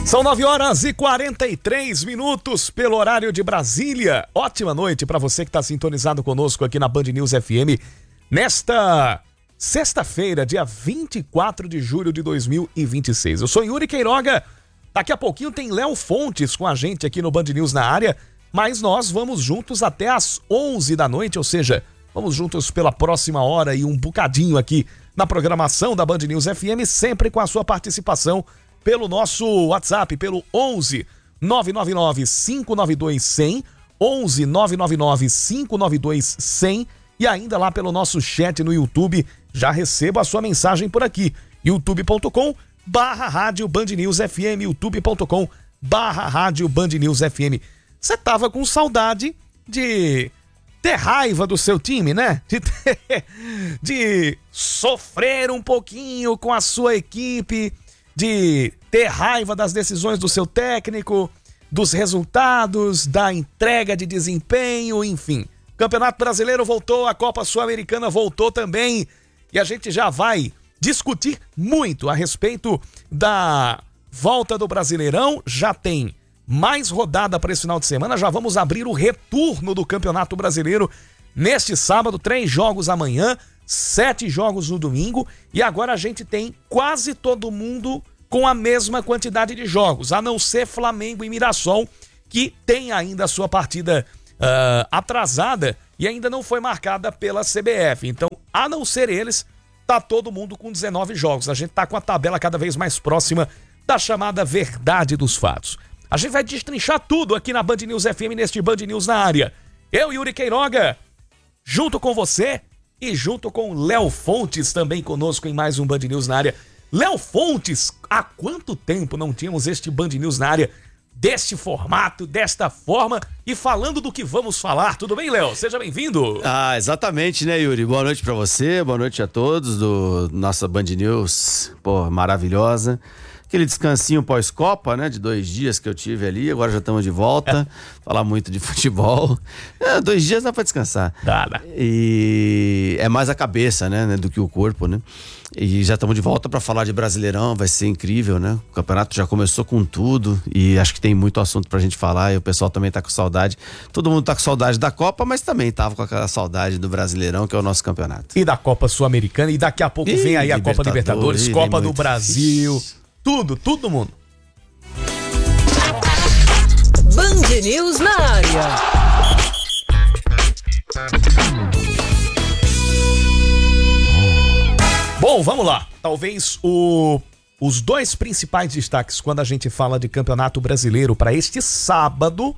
São 9h43 pelo horário de Brasília. Ótima noite para você que está sintonizado conosco aqui na Band News FM. Nesta sexta-feira, dia 24 de julho de 2026. Eu sou Yuri Queiroga. Daqui a pouquinho tem Léo Fontes com a gente aqui no Band News na área. Mas nós vamos juntos até às 11 da noite, ou seja, vamos juntos pela próxima hora e um bocadinho aqui na programação da Band News FM, sempre com a sua participação pelo nosso WhatsApp, pelo 11 999 592 100, 11 999 592 100 e ainda lá pelo nosso chat no YouTube. Já recebo a sua mensagem por aqui, youtube.com/rádio Band News FM, youtube.com/rádio Band News FM. Você tava com saudade de ter raiva do seu time, né? De sofrer um pouquinho com a sua equipe, de ter raiva das decisões do seu técnico, dos resultados, da entrega de desempenho, enfim. Campeonato Brasileiro voltou, a Copa Sul-Americana voltou também e a gente já vai discutir muito a respeito da volta do Brasileirão. Já tem mais rodada para esse final de semana, já vamos abrir o retorno do Campeonato Brasileiro neste sábado, 3 jogos amanhã, 7 jogos no domingo, e agora a gente tem quase todo mundo com a mesma quantidade de jogos, a não ser Flamengo e Mirassol, que tem ainda a sua partida atrasada e ainda não foi marcada pela CBF. Então, a não ser eles, tá todo mundo com 19 jogos. A gente tá com a tabela cada vez mais próxima da chamada verdade dos fatos. A gente vai destrinchar tudo aqui na Band News FM, neste Band News na área. Eu, Yuri Queiroga, junto com você e junto com Léo Fontes, também conosco em mais um Band News na área. Léo Fontes, há quanto tempo não tínhamos este Band News na área, deste formato, desta forma, e falando do que vamos falar? Tudo bem, Léo? Seja bem-vindo. Exatamente, né, Yuri? Boa noite pra você, boa noite a todos do nossa Band News, maravilhosa. Aquele descansinho pós-Copa, né, de 2 dias que eu tive ali, agora já estamos de volta, falar muito de futebol. 2 dias dá pra descansar. Dá. E é mais a cabeça, né, do que o corpo, né? E já estamos de volta para falar de Brasileirão, vai ser incrível, né? O campeonato já começou com tudo e acho que tem muito assunto pra gente falar e o pessoal também tá com saudade. Todo mundo tá com saudade da Copa, mas também tava com aquela saudade do Brasileirão, que é o nosso campeonato. E da Copa Sul-Americana, e daqui a pouco vem aí a Copa Libertadores, Copa do Brasil, tudo mundo. Band News na área. Bom, vamos lá. Talvez os 2 principais destaques quando a gente fala de Campeonato Brasileiro para este sábado,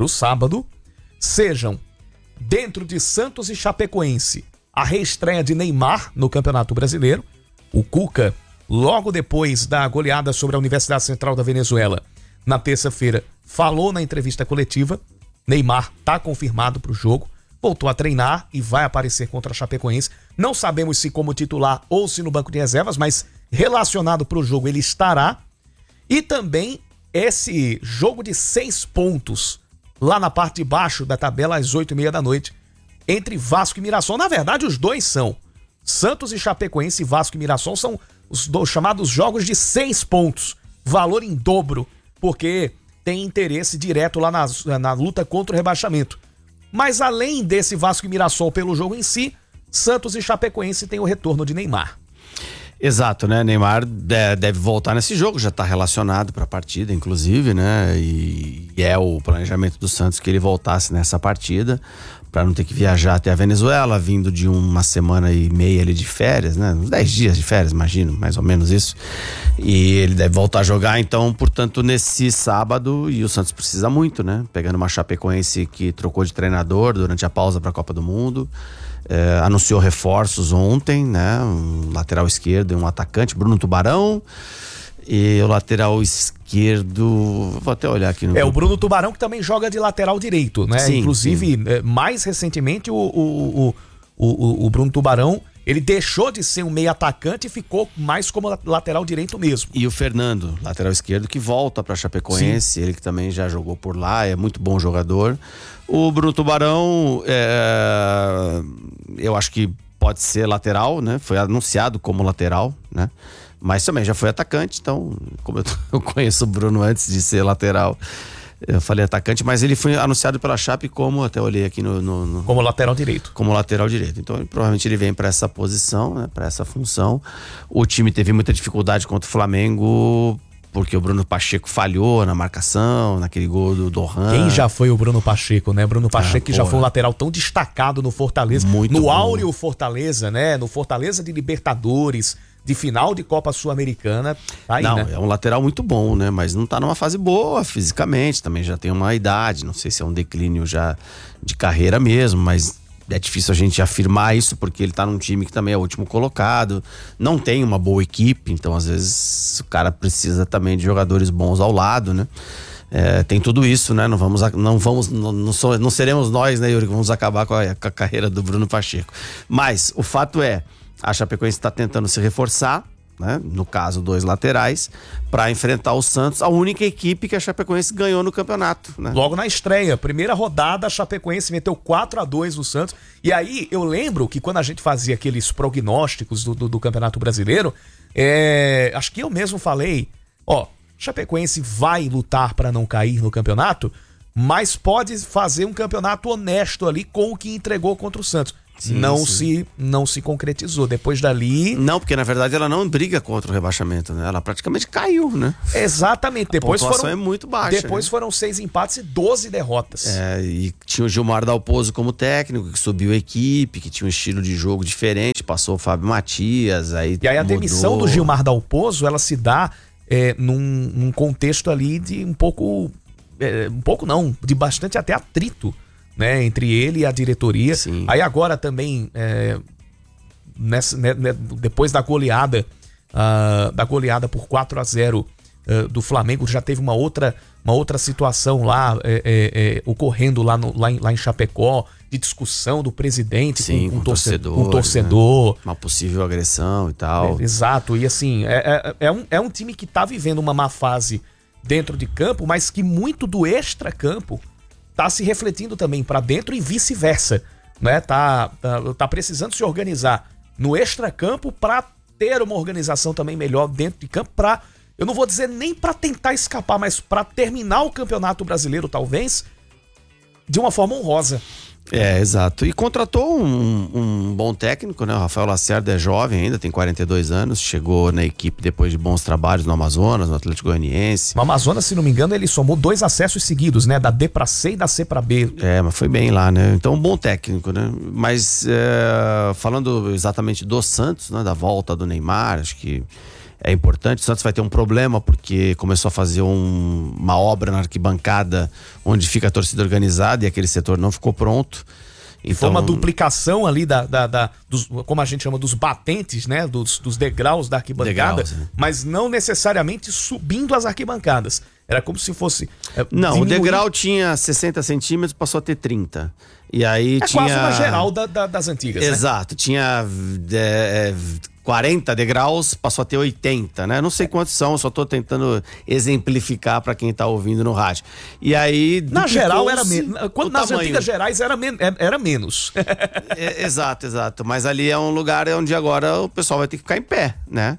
sejam dentro de Santos e Chapecoense, a reestreia de Neymar no Campeonato Brasileiro. O Cuca, logo depois da goleada sobre a Universidade Central da Venezuela, na terça-feira, falou na entrevista coletiva, Neymar tá confirmado para o jogo, voltou a treinar e vai aparecer contra a Chapecoense. Não sabemos se como titular ou se no banco de reservas, mas relacionado para o jogo ele estará. E também esse jogo de 6 pontos lá na parte de baixo da tabela às 8h30 da noite entre Vasco e Mirassol. Na verdade, os dois são Santos e Chapecoense, Vasco e Mirassol são os chamados jogos de 6 pontos, valor em dobro, porque tem interesse direto lá na luta contra o rebaixamento. Mas além desse Vasco e Mirassol pelo jogo em si, Santos e Chapecoense tem o retorno de Neymar. Exato, né? Neymar deve voltar nesse jogo, já tá relacionado pra partida, inclusive, né? E é o planejamento do Santos que ele voltasse nessa partida, pra não ter que viajar até a Venezuela, vindo de 1 semana e meia ali de férias, né? Uns 10 dias de férias, imagino, mais ou menos isso. E ele deve voltar a jogar, então, portanto, nesse sábado, e o Santos precisa muito, né? Pegando uma Chapecoense que trocou de treinador durante a pausa pra Copa do Mundo. Anunciou reforços ontem, né? Um lateral esquerdo e um atacante, Bruno Tubarão. E o lateral esquerdo, vou até olhar aqui no... o Bruno Tubarão, que também joga de lateral direito, né? Sim, inclusive, sim. Mais recentemente o Bruno Tubarão, ele deixou de ser um meio atacante e ficou mais como lateral direito mesmo. E o Fernando, lateral esquerdo, que volta pra Chapecoense, sim. Ele que também já jogou por lá, é muito bom jogador. O Bruno Tubarão, eu acho que pode ser lateral, né? Foi anunciado como lateral, né? Mas também já foi atacante, então, como eu conheço o Bruno antes de ser lateral, eu falei atacante, mas ele foi anunciado pela Chape como, até olhei aqui como lateral direito. Como lateral direito. Então, provavelmente ele vem para essa posição, né, para essa função. O time teve muita dificuldade contra o Flamengo, porque o Bruno Pacheco falhou na marcação, naquele gol do Dohan. Quem já foi o Bruno Pacheco, né? Bruno Pacheco que já foi um lateral tão destacado no Fortaleza. Muito no bom. áureo Fortaleza, né? No Fortaleza de Libertadores, de final de Copa Sul-Americana. Aí, não, né? é um lateral muito bom, né? Mas não tá numa fase boa fisicamente, também já tem uma idade, não sei se é um declínio já de carreira mesmo, mas é difícil a gente afirmar isso porque ele tá num time que também é o último colocado, não tem uma boa equipe, então às vezes o cara precisa também de jogadores bons ao lado, né? Tem tudo isso, né? Não seremos nós, né, Yuri, que vamos acabar com a carreira do Bruno Pacheco. Mas o fato é, a Chapecoense está tentando se reforçar, né? No caso, 2 laterais, para enfrentar o Santos, a única equipe que a Chapecoense ganhou no campeonato, né? Logo na estreia, primeira rodada, a Chapecoense meteu 4-2 no Santos. E aí, eu lembro que quando a gente fazia aqueles prognósticos do Campeonato Brasileiro, acho que eu mesmo falei, Chapecoense vai lutar para não cair no campeonato, mas pode fazer um campeonato honesto ali com o que entregou contra o Santos. Sim, não se concretizou. Depois dali... Não, porque na verdade ela não briga contra o rebaixamento, né? Ela praticamente caiu, né? Exatamente. Depois a pontuação é muito baixa. Depois, né? Foram 6 empates e 12 derrotas. E tinha o Gilmar Dalpozo como técnico, que subiu a equipe, que tinha um estilo de jogo diferente, passou o Fábio Matias, E aí a demissão do Gilmar Dalpozo, ela se dá num contexto ali de de bastante até atrito, né, entre ele e a diretoria. Sim. Aí agora também, depois da goleada por 4-0 do Flamengo, já teve uma outra situação lá ocorrendo lá em Chapecó, de discussão do presidente. Sim, com torcedor, torcedor. Né? Uma possível agressão e tal. Exato, e assim, é um time que tá vivendo uma má fase dentro de campo, mas que muito do extra-campo tá se refletindo também para dentro e vice-versa, né? Tá precisando se organizar no extra-campo para ter uma organização também melhor dentro de campo, eu não vou dizer nem para tentar escapar, mas para terminar o Campeonato Brasileiro, talvez, de uma forma honrosa. Exato. E contratou um bom técnico, né? O Rafael Lacerda é jovem ainda, tem 42 anos, chegou na equipe depois de bons trabalhos no Amazonas, no Atlético Goianiense. No Amazonas, se não me engano, ele somou 2 acessos seguidos, né? Da D pra C e da C pra B. Mas foi bem lá, né? Então, um bom técnico, né? Mas, falando exatamente do Santos, né? Da volta do Neymar, acho que é importante. O Santos vai ter um problema porque começou a fazer uma obra na arquibancada onde fica a torcida organizada e aquele setor não ficou pronto. Então, foi uma duplicação ali dos, como a gente chama, dos batentes, né? Dos degraus da arquibancada, né? Mas não necessariamente subindo as arquibancadas. Era como se fosse... Não, o degrau tinha 60 centímetros, passou a ter 30. E aí tinha... quase uma geral das antigas, Exato, né? Tinha 40 degraus, passou a ter 80, né? Não sei quantos são, só tô tentando exemplificar para quem tá ouvindo no rádio. E aí... Na geral era menos. Nas antigas gerais era menos. Exato. Mas ali é um lugar onde agora o pessoal vai ter que ficar em pé, né?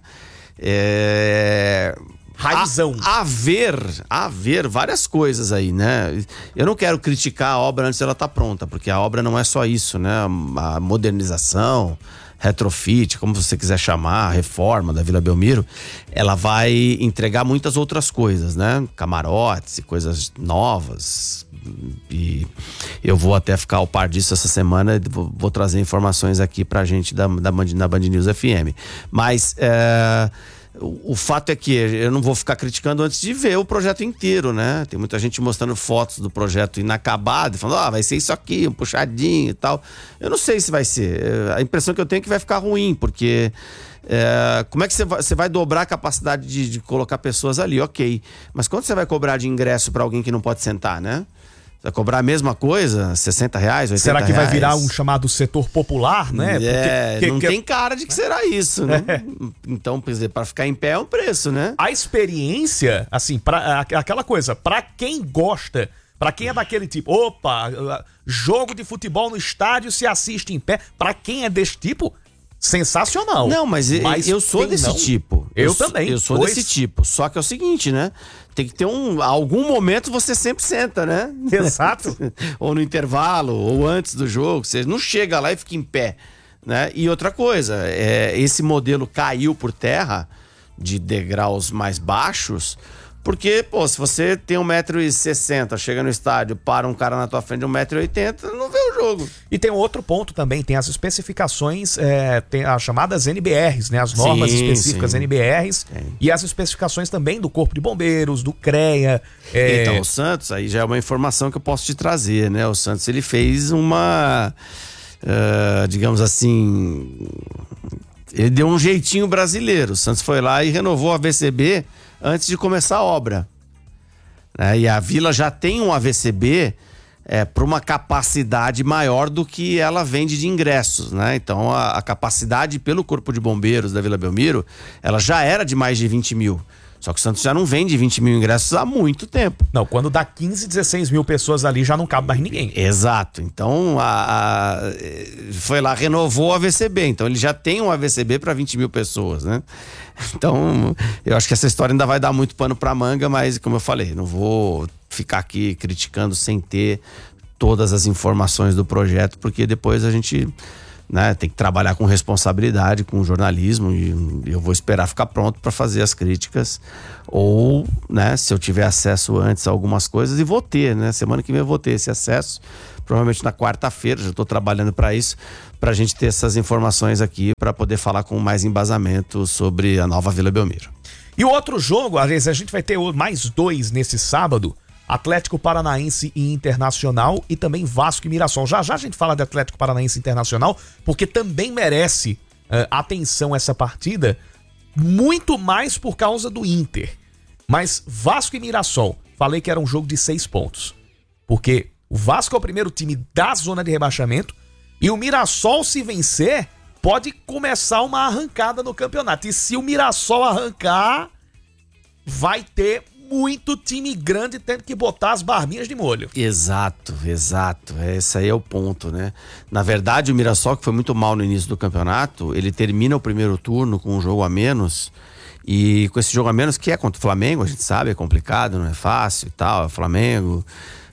Raizão. A ver várias coisas aí, né? Eu não quero criticar a obra antes dela tá pronta, porque a obra não é só isso, né? A modernização, retrofit, como você quiser chamar, a reforma da Vila Belmiro, ela vai entregar muitas outras coisas, né? Camarotes e coisas novas. E eu vou até ficar ao par disso essa semana, vou trazer informações aqui pra gente da Band News FM. Mas o fato é que eu não vou ficar criticando antes de ver o projeto inteiro, né? Tem muita gente mostrando fotos do projeto inacabado, falando, vai ser isso aqui, um puxadinho e tal. Eu não sei se vai ser. A impressão que eu tenho é que vai ficar ruim, porque como é que você vai dobrar a capacidade de colocar pessoas ali? Ok. Mas quanto você vai cobrar de ingresso para alguém que não pode sentar, né? Vai cobrar a mesma coisa? R$60, R$80? Será que vai virar um chamado setor popular, né? Não tem cara de que será isso, né? Então, quer dizer, para ficar em pé é um preço, né? A experiência, assim, aquela coisa, para quem gosta, para quem é daquele tipo, jogo de futebol no estádio se assiste em pé, para quem é desse tipo, sensacional. Não, mas eu sou quem desse não? tipo. Eu também. Eu sou desse tipo. Só que é o seguinte, né? Tem que ter algum momento você sempre senta, né? Exato. Ou no intervalo, ou antes do jogo. Você não chega lá e fica em pé, né? E outra coisa, esse modelo caiu por terra de degraus mais baixos, porque, pô, se você tem 1,60 m, chega no estádio, para um cara na tua frente de 1,80 m, não vê o jogo. E tem outro ponto também, tem as especificações, tem as chamadas NBRs, né? As normas específicas NBRs e as especificações também do Corpo de Bombeiros, do CREA. Então, o Santos, aí já é uma informação que eu posso te trazer, né? O Santos, ele fez uma, digamos assim, ele deu um jeitinho brasileiro. O Santos foi lá e renovou a AVCB antes de começar a obra, né? E a Vila já tem um AVCB para uma capacidade maior do que ela vende de ingressos, né? Então a capacidade pelo Corpo de Bombeiros da Vila Belmiro, ela já era de mais de 20 mil. Só que o Santos já não vende 20 mil ingressos há muito tempo. Não, quando dá 15, 16 mil pessoas ali já não cabe mais ninguém. Exato. Então, foi lá, renovou a AVCB. Então, ele já tem um AVCB para 20 mil pessoas, né? Então, eu acho que essa história ainda vai dar muito pano para manga, mas, como eu falei, não vou ficar aqui criticando sem ter todas as informações do projeto, porque depois a gente, né, tem que trabalhar com responsabilidade, com jornalismo, e eu vou esperar ficar pronto para fazer as críticas, ou, né, se eu tiver acesso antes a algumas coisas, e vou ter, né, semana que vem eu vou ter esse acesso, provavelmente na quarta-feira, já estou trabalhando para isso, para a gente ter essas informações aqui, para poder falar com mais embasamento sobre a nova Vila Belmiro. E o outro jogo, às vezes a gente vai ter mais 2 nesse sábado, Atlético Paranaense e Internacional, e também Vasco e Mirassol. Já já a gente fala de Atlético Paranaense e Internacional, porque também merece atenção essa partida, muito mais por causa do Inter. Mas Vasco e Mirassol, falei que era um jogo de 6 pontos. Porque o Vasco é o primeiro time da zona de rebaixamento, e o Mirassol, se vencer, pode começar uma arrancada no campeonato. E se o Mirassol arrancar, vai ter muito time grande tendo que botar as barbinhas de molho. Exato. Esse aí é o ponto, né? Na verdade, o Mirassol, que foi muito mal no início do campeonato, ele termina o primeiro turno com um jogo a menos. E com esse jogo a menos, que é contra o Flamengo, a gente sabe, é complicado, não é fácil e tal, é Flamengo.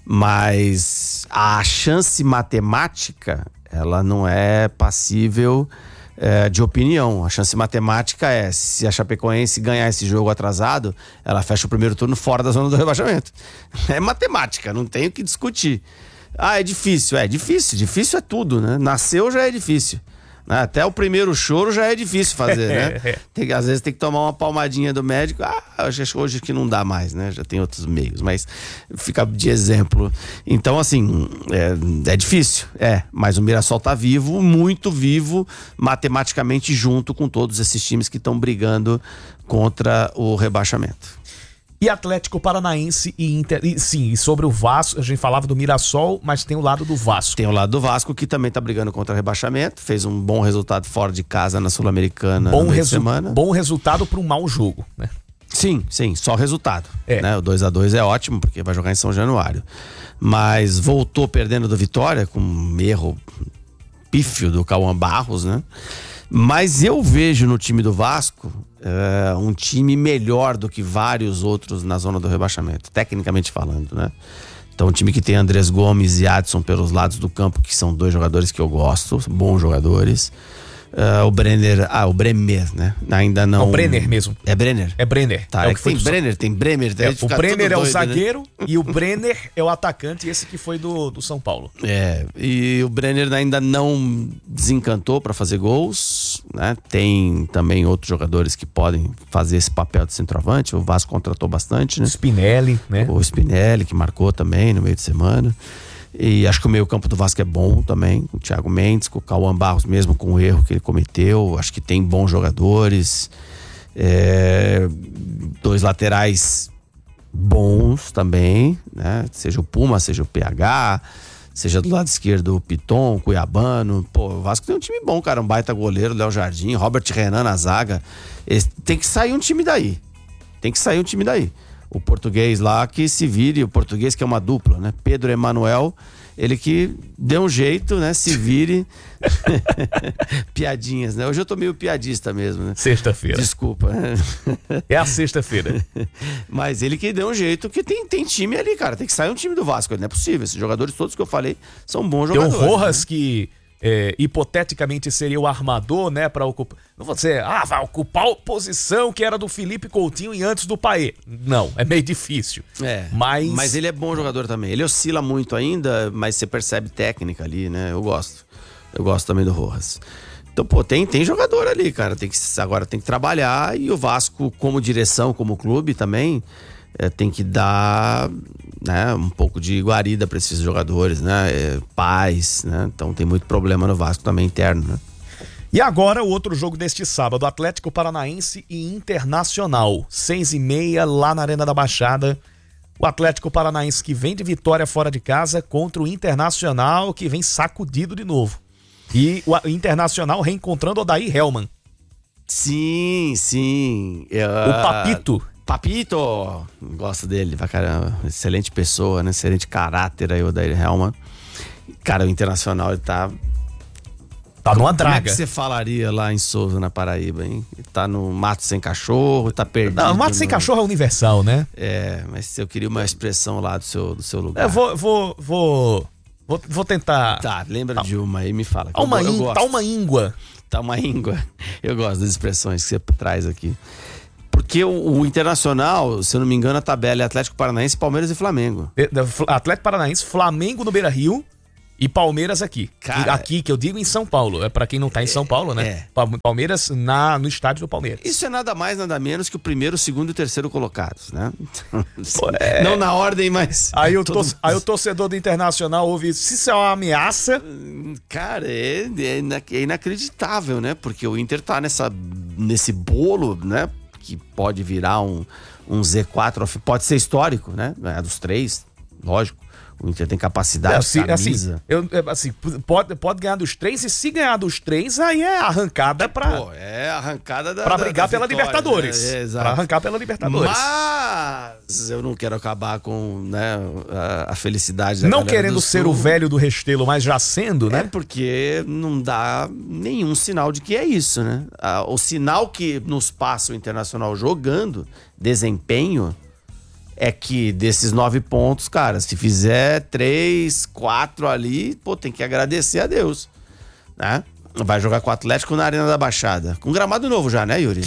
Mas a chance matemática, ela não é passível de opinião. A chance matemática é, se a Chapecoense ganhar esse jogo atrasado, ela fecha o primeiro turno fora da zona do rebaixamento. É matemática, não tem o que discutir. É difícil, difícil é tudo, né? Nasceu já é difícil. Até o primeiro choro já é difícil fazer, né? Às vezes tem que tomar uma palmadinha do médico. Acho que hoje que não dá mais, né? Já tem outros meios, mas fica de exemplo. Então, assim, é difícil, mas o Mirassol tá vivo, muito vivo, matematicamente, junto com todos esses times que estão brigando contra o rebaixamento. E Atlético Paranaense e Inter. E sobre o Vasco, a gente falava do Mirassol, mas tem o lado do Vasco. Tem o lado do Vasco, que também tá brigando contra o rebaixamento. Fez um bom resultado fora de casa na Sul-Americana no meio de semana. Bom resultado para um mau jogo, né? Sim, só resultado. Né? O 2-2 é ótimo, porque vai jogar em São Januário. Mas voltou perdendo do Vitória, com um erro pífio do Cauã Barros, né? Mas eu vejo no time do Vasco um time melhor do que vários outros na zona do rebaixamento, tecnicamente falando, né? Então, um time que tem Andrés Gomes e Adson pelos lados do campo, que são 2 jogadores que eu gosto, bons jogadores. O Bremer, né? Ainda não. O Brenner mesmo. É Brenner? É Brenner. Tá, tem Brenner, tem Bremer. O Brenner é o zagueiro, né? E o Brenner é o atacante, esse que foi do São Paulo. E o Brenner ainda não desencantou para fazer gols, né? Tem também outros jogadores que podem fazer esse papel de centroavante. O Vasco contratou bastante, né? Spinelli, né? O Spinelli, que marcou também no meio de semana. E acho que o meio campo do Vasco é bom também, com o Thiago Mendes, com o Cauã Barros mesmo, com o erro que ele cometeu. Acho que tem bons jogadores, 2 laterais bons também, né? Seja o Puma, seja o PH, seja do lado esquerdo o Piton, o Cuiabano. Pô, o Vasco tem um time bom, cara, um baita goleiro, Léo Jardim, Robert Renan na zaga. Tem que sair um time daí. O português lá que se vire, o português que é uma dupla, né? Pedro Emanuel, ele que deu um jeito, né? Se vire. Piadinhas, né? Hoje eu tô meio piadista mesmo, né? Sexta-feira. Desculpa. É a sexta-feira. Mas ele que deu um jeito, que tem time ali, cara. Tem que sair um time do Vasco, não é possível. Esses jogadores todos que eu falei são bons Tem o jogadores. Rojas, né? que hipoteticamente seria o armador, né, para ocupar. Não vou dizer, vai ocupar a posição que era do Felipe Coutinho e antes do Paê. Não, é meio difícil. Mas ele é bom jogador também. Ele oscila muito ainda, mas você percebe técnica ali, né? Eu gosto também do Rojas. Então, pô, tem jogador ali, cara. Agora tem que trabalhar, e o Vasco, como direção, como clube também, tem que dar, né, um pouco de guarida para esses jogadores, né? Paz, né? Então tem muito problema no Vasco também interno, né? E agora o outro jogo deste sábado, Atlético Paranaense e Internacional, 6h30 lá na Arena da Baixada. O Atlético Paranaense que vem de vitória fora de casa contra o Internacional, que vem sacudido de novo. E o Internacional reencontrando o Odair Hellmann. Sim. O Papito. Gosto dele pra caramba. Excelente pessoa, né? Excelente caráter aí, o Odair Hellmann. Cara, o Internacional, ele tá numa Como é draga. que você falaria lá em Souza, na Paraíba, hein? Ele tá no mato sem cachorro, tá perdido. Não, mato sem cachorro é universal, né? Mas eu queria uma expressão lá do seu lugar. Eu vou tentar. Tá, lembra de uma aí, me fala. Tá uma íngua. Tá uma íngua. Eu gosto das expressões que você traz aqui. Porque o Internacional, se eu não me engano, a tabela é Atlético Paranaense, Palmeiras e Flamengo. Atlético Paranaense, Flamengo no Beira-Rio e Palmeiras aqui. Cara, aqui, que eu digo em São Paulo. É pra quem não tá em São Paulo, né? Palmeiras no estádio do Palmeiras. Isso é nada mais, nada menos que o primeiro, o segundo e o terceiro colocados, né? Não na ordem, mas... Aí o torcedor do Internacional ouve, se isso é uma ameaça... Cara, é inacreditável, né? Porque o Inter tá nesse bolo, né? Que pode virar um Z4, pode ser histórico, né? É dos três, lógico. O Inter tem capacidade, camisa. Pode ganhar dos três, e se ganhar dos três, aí é arrancada pra... Pô, é arrancada pra brigar pela vitória, Libertadores. Né? Exato. Pra arrancar pela Libertadores. Mas eu não quero acabar com, né, a felicidade da não galera querendo do ser Sul. o velho do Restelo, mas já sendo, né? É porque não dá nenhum sinal de que é isso, né? O sinal que nos passa o Internacional jogando, desempenho, é que desses 9 pontos, cara, se fizer 3, 4 ali, pô, tem que agradecer a Deus, né? Vai jogar com o Atlético na Arena da Baixada. Com gramado novo já, né, Yuri?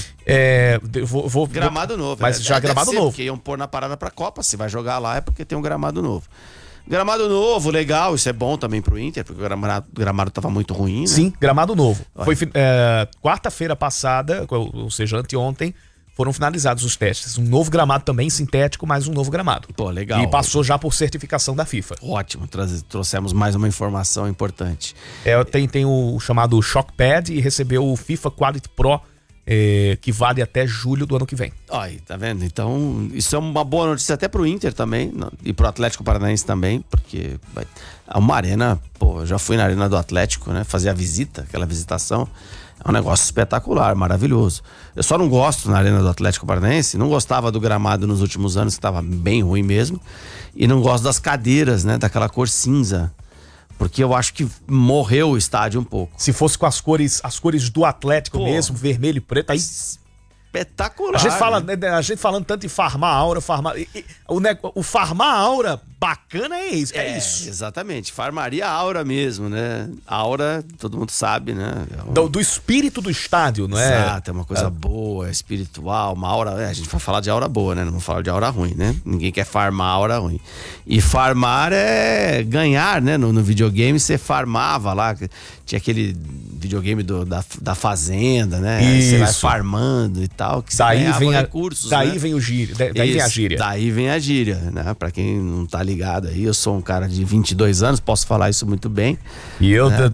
Gramado novo. Mas já gramado novo. Porque iam pôr na parada pra Copa. Se vai jogar lá é porque tem um gramado novo. Gramado novo, legal, isso é bom também pro Inter, porque o gramado tava muito ruim, né? Sim, gramado novo. Foi quarta-feira passada, ou seja, anteontem, foram finalizados os testes. Um novo gramado também, sintético, mas um novo gramado. Pô, legal. E passou já por certificação da FIFA. Ótimo, trouxemos mais uma informação importante. Tem o chamado Shockpad e recebeu o FIFA Quality Pro, que vale até julho do ano que vem. Aí, tá vendo? Então, isso é uma boa notícia até pro Inter também, e pro Atlético Paranaense também, porque é uma arena, pô, eu já fui na arena do Atlético, né, fazer a visita, aquela visitação. É um negócio espetacular, maravilhoso. Eu só não gosto na Arena do Atlético Paranaense, não gostava do gramado nos últimos anos, que estava bem ruim mesmo. E não gosto das cadeiras, né? Daquela cor cinza. Porque eu acho que morreu o estádio um pouco. Se fosse com as cores do Atlético mesmo, vermelho e preto, aí... Espetacular. A gente falando tanto em farmar aura, o farmar aura bacana é isso. Exatamente. Farmaria aura mesmo, né? Aura, todo mundo sabe, né? Do espírito do estádio, não é? Exato, é uma coisa boa, espiritual, uma aura. A gente vai falar de aura boa, né? Não vamos falar de aura ruim, né? Ninguém quer farmar aura ruim. E farmar é ganhar, né? No videogame você farmava lá. Tinha aquele videogame da fazenda, né? Isso. Você vai farmando e tal. Que daí vem recursos, daí né? vem o gíria. Daí vem a gíria. Daí vem a gíria, né? Pra quem não tá ligado aí, eu sou um cara de 22 anos, posso falar isso muito bem. E eu, né?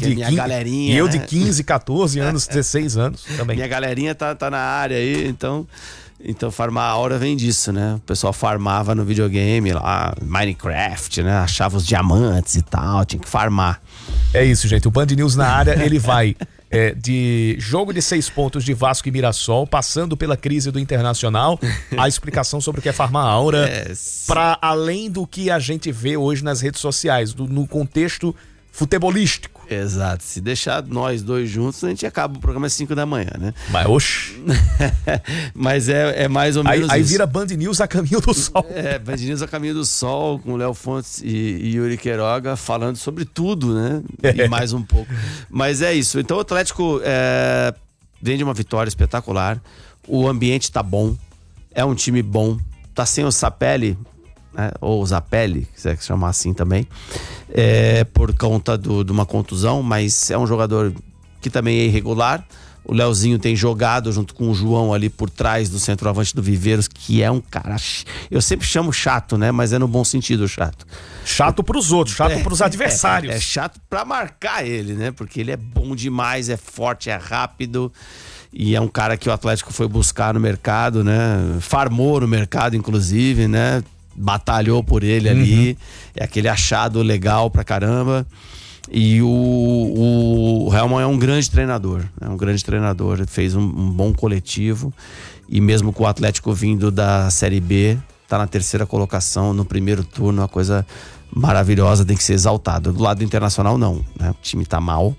de 15, 14 anos, 16 anos também. Minha galerinha tá na área aí, então farmar aura vem disso, né? O pessoal farmava no videogame lá, Minecraft, né? Achava os diamantes e tal, tinha que farmar. É isso, gente. O Band News na área, ele vai de jogo de 6 pontos de Vasco e Mirassol, passando pela crise do Internacional, a explicação sobre o que é Farma-Aura, para além do que a gente vê hoje nas redes sociais, no contexto futebolístico. Exato. Se deixar nós dois juntos, a gente acaba o programa às 5 da manhã, né? Mas, oxe. Mas é mais ou menos aí isso. vira Band News a caminho do sol. Band News a caminho do sol, com Léo Fontes e Yuri Queiroga falando sobre tudo, né? E mais um pouco. Mas é isso. Então o Atlético vem de uma vitória espetacular. O ambiente tá bom. É um time bom. Tá sem o Sapelli, né? Ou o Zapelli, se quiser chamar assim também, por conta de uma contusão, mas é um jogador que também é irregular. O Leozinho tem jogado junto com o João ali por trás do centroavante do Viveiros, que é um cara, eu sempre chamo chato, né? Mas é no bom sentido chato. Chato pros outros, chato pros adversários. É chato pra marcar ele, né? Porque ele é bom demais, é forte, é rápido. E é um cara que o Atlético foi buscar no mercado, né? Farmou no mercado, inclusive, né? Batalhou por ele ali. É aquele achado legal pra caramba. E o Helman é um grande treinador. É um grande treinador. Fez um bom coletivo. E mesmo com o Atlético vindo da Série B, tá na 3ª colocação no primeiro turno. Uma coisa maravilhosa, tem que ser exaltada. Do lado do Internacional, não, né? O time tá mal.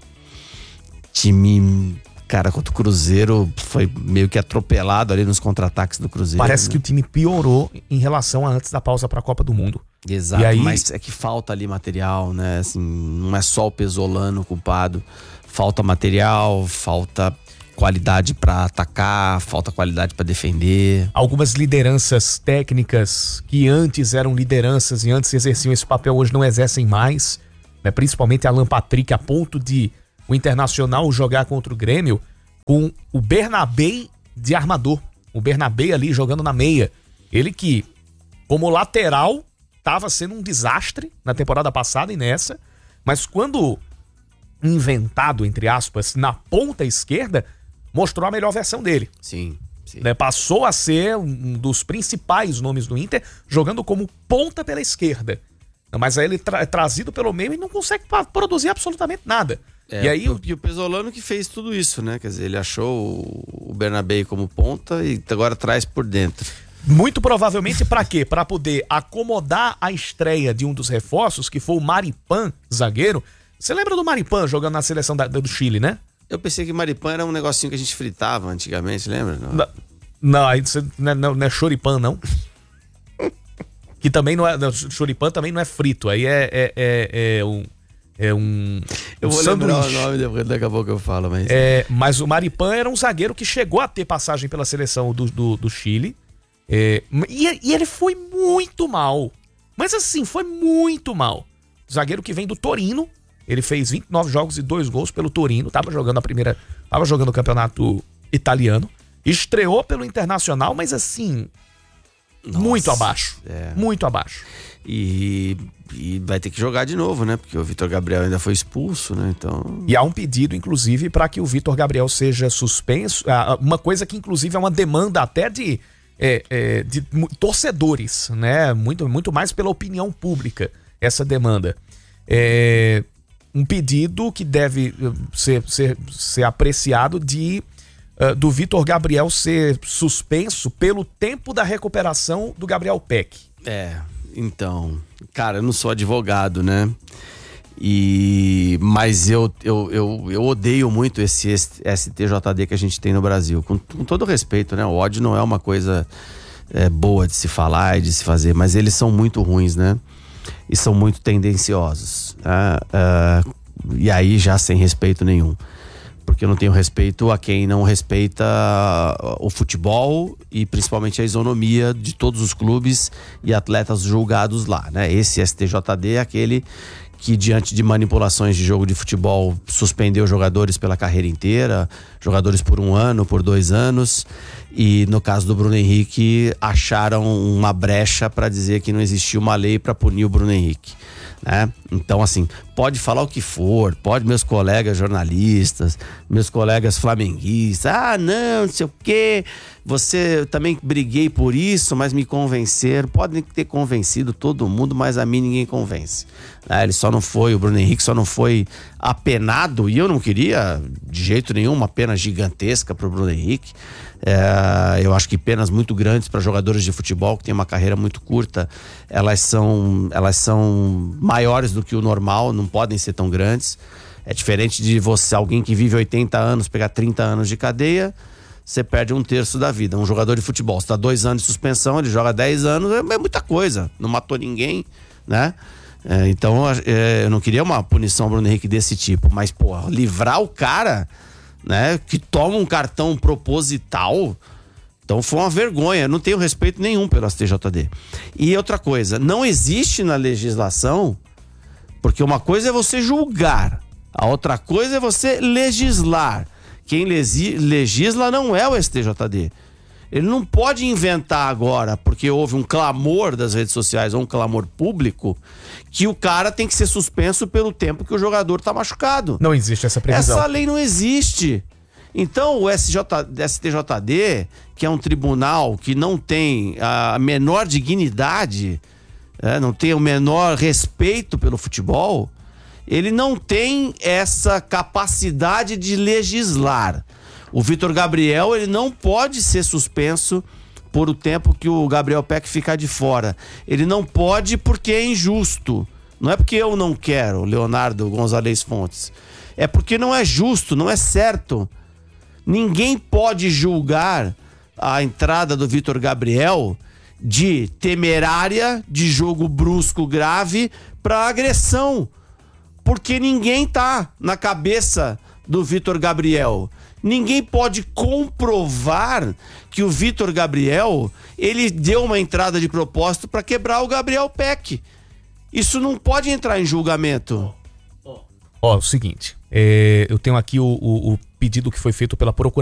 Cara, contra o Cruzeiro foi meio que atropelado ali nos contra-ataques do Cruzeiro. Parece né? que o time piorou em relação a antes da pausa para a Copa do Mundo. Exato, e aí... mas é que falta ali material, né? Assim, não é só o Pesolano culpado. Falta material, falta qualidade para atacar, falta qualidade para defender. Algumas lideranças técnicas que antes eram lideranças e antes exerciam esse papel, hoje não exercem mais, né? Principalmente Alan Patrick, a ponto de o Internacional jogar contra o Grêmio com o Bernabé de armador. O Bernabé ali jogando na meia. Ele que, como lateral, estava sendo um desastre na temporada passada e nessa, mas quando inventado, entre aspas, na ponta esquerda, mostrou a melhor versão dele. Sim. Né? Passou a ser um dos principais nomes do Inter, jogando como ponta pela esquerda. Mas aí ele é trazido pelo meio e não consegue produzir absolutamente nada. E aí o Pesolano que fez tudo isso, né? Quer dizer, ele achou o Bernabé como ponta e agora traz por dentro. Muito provavelmente para quê? Para poder acomodar a estreia de um dos reforços, que foi o Maripan, zagueiro. Você lembra do Maripan jogando na seleção do Chile, né? Eu pensei que Maripan era um negocinho que a gente fritava antigamente, lembra? Não, aí não é choripan, não. Que também não é. Choripan também não é frito. Aí é um eu vou sanduíche. lembrar o nome depois, daqui a pouco eu falo. Mas o Maripan era um zagueiro que chegou a ter passagem pela seleção do Chile. E ele foi muito mal. Mas assim, foi muito mal. Zagueiro que vem do Torino. Ele fez 29 jogos e 2 gols pelo Torino. Tava jogando o campeonato italiano. Estreou pelo Internacional, mas assim... Nossa, muito abaixo. Muito abaixo. E vai ter que jogar de novo, né? Porque o Vitor Gabriel ainda foi expulso, né? Então... E há um pedido, inclusive, para que o Vitor Gabriel seja suspenso. Uma coisa que, inclusive, é uma demanda até de torcedores, né? Muito mais pela opinião pública, essa demanda. Um pedido que deve ser apreciado do Vitor Gabriel ser suspenso pelo tempo da recuperação do Gabriel Peck. Então, cara, eu não sou advogado, né? Mas eu odeio muito esse STJD que a gente tem no Brasil. Com todo respeito, né? O ódio não é uma coisa boa de se falar e de se fazer, mas eles são muito ruins, né? E são muito tendenciosos. E aí já sem respeito nenhum. Porque eu não tenho respeito a quem não respeita o futebol e principalmente a isonomia de todos os clubes e atletas julgados lá, né? Esse STJD é aquele que, diante de manipulações de jogo de futebol, suspendeu jogadores pela carreira inteira, jogadores por 1 ano, por 2 anos, e no caso do Bruno Henrique, acharam uma brecha para dizer que não existia uma lei para punir o Bruno Henrique. né? Então, assim, pode falar o que for, pode meus colegas jornalistas, meus colegas flamenguistas, não sei o quê, eu também briguei por isso, mas me convenceram. Podem ter convencido todo mundo, mas a mim ninguém convence. O Bruno Henrique só não foi apenado, e eu não queria de jeito nenhum uma pena gigantesca pro Bruno Henrique. Eu acho que penas muito grandes para jogadores de futebol que têm uma carreira muito curta, elas são maiores do que o normal, não podem ser tão grandes. É diferente de alguém que vive 80 anos, pegar 30 anos de cadeia, você perde 1/3 da vida. Um jogador de futebol, você tá 2 anos de suspensão, ele joga 10 anos, é muita coisa, não matou ninguém, né? Então eu não queria uma punição ao Bruno Henrique desse tipo, mas livrar o cara, né, que toma um cartão proposital, então foi uma vergonha. Eu não tenho respeito nenhum pelo STJD. E outra coisa, não existe na legislação, porque uma coisa é você julgar, a outra coisa é você legislar. Quem legisla não é o STJD. Ele não pode inventar agora, porque houve um clamor das redes sociais ou um clamor público, que o cara tem que ser suspenso pelo tempo que o jogador tá machucado. Não existe essa previsão. Essa lei não existe. Então o STJD, que é um tribunal que não tem a menor dignidade, não tem o menor respeito pelo futebol, ele não tem essa capacidade de legislar. O Vitor Gabriel, ele não pode ser suspenso por o tempo que o Gabriel Peck ficar de fora. Ele não pode porque é injusto. Não é porque eu não quero, Leonardo Gonzalez Fontes. É porque não é justo, não é certo. Ninguém pode julgar a entrada do Vitor Gabriel de temerária, de jogo brusco grave, para agressão. Porque ninguém tá na cabeça do Vitor Gabriel. Ninguém pode comprovar que o Vitor Gabriel, ele deu uma entrada de propósito para quebrar o Gabriel Peck. Isso não pode entrar em julgamento. O seguinte, eu tenho aqui o pedido que foi feito pela Procuradoria